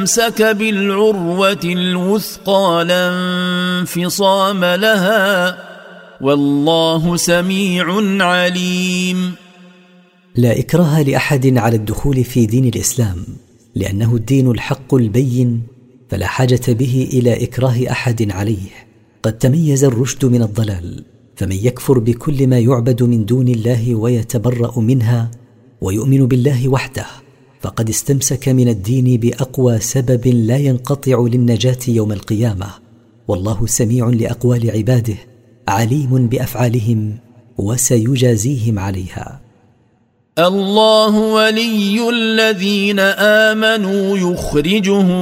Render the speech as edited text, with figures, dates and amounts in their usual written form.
امسك بالعروة الوثقى لا انفصام لها والله سميع عليم. لا إكراه لأحد على الدخول في دين الإسلام، لأنه الدين الحق البين، فلا حاجة به إلى إكراه أحد عليه. قد تميز الرشد من الضلال، فمن يكفر بكل ما يعبد من دون الله ويتبرأ منها ويؤمن بالله وحده فقد استمسك من الدين بأقوى سبب لا ينقطع للنجاة يوم القيامة. والله سميع لأقوال عباده عليم بأفعالهم وسيجازيهم عليها. الله ولي الذين آمنوا يخرجهم